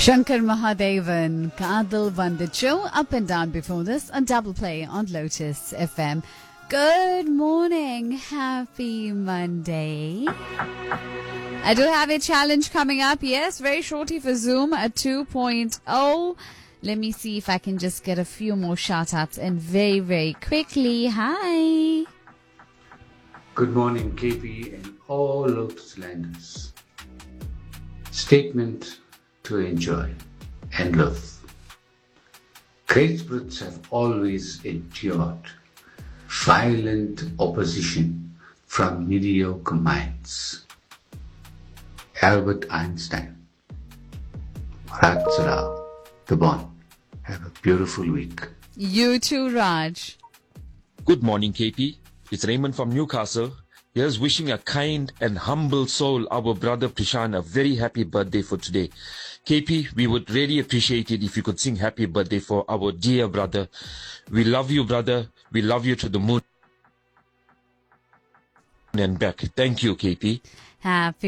Shankar Mahadevan, Kadal Vandicho, up and down before this, a double play on Lotus FM. Good morning, happy Monday. I do have a challenge coming up, yes, very shortly for Zoom at 2.0. Let me see if I can just get a few more shout-outs and very, very quickly. Hi. Good morning, KP and all Lotus Landers. Statement to enjoy and love. Great spirits have always endured violent opposition from mediocre minds. Albert Einstein. Raj Rao, the Bon. Have a beautiful week. You too, Raj. Good morning, KP. It's Raymond from Newcastle. Here's wishing a kind and humble soul, our brother Prishan, a very happy birthday for today. KP, we would really appreciate it if you could sing happy birthday for our dear brother. We love you, brother. We love you to the moon and back. Thank you, KP. Happy